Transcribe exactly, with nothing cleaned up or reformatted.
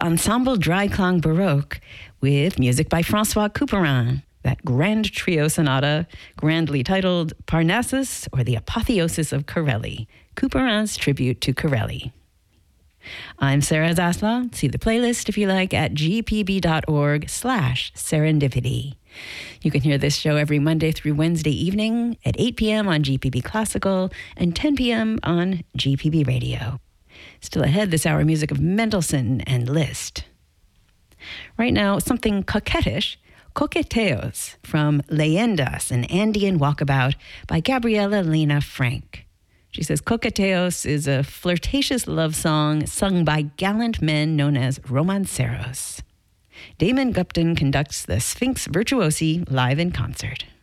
Ensemble Dreiklang Baroque with music by François Couperin, that grand trio sonata grandly titled Parnassus, or the Apotheosis of Corelli, Couperin's tribute to Corelli. I'm Sarah Zasla. See the playlist, if you like, at gpb.org slash serendipity. You can hear this show every Monday through Wednesday evening at eight p.m. on G P B Classical and ten p.m. on G P B Radio. Still ahead this hour, music of Mendelssohn and Liszt. Right now, something coquettish, Coqueteos from Leyendas, an Andean walkabout by Gabriela Lena Frank. She says Coqueteos is a flirtatious love song sung by gallant men known as romanceros. Damon Gupton conducts the Sphinx Virtuosi live in concert.